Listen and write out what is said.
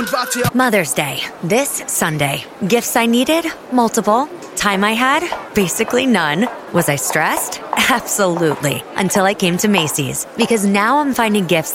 Mother's Day, this Sunday. Gifts I needed? Multiple. Time I had? Basically none. Was I stressed? Absolutely. Until I came to Macy's. Because now I'm finding gifts